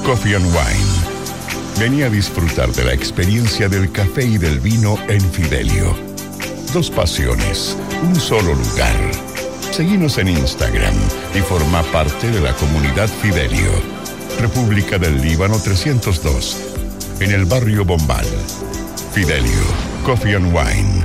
Coffee and Wine. Vení a disfrutar de la experiencia del café y del vino en Fidelio. Dos pasiones, un solo lugar. Seguinos en Instagram y forma parte de la comunidad Fidelio. República del Líbano 302, en el barrio Bombal. Fidelio, Coffee and Wine.